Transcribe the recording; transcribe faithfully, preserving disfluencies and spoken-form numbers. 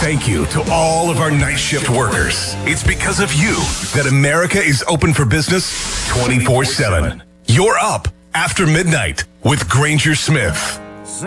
thank you to all of our night shift workers. It's because of you that America is open for business twenty-four seven. You're up after midnight with Granger Smith.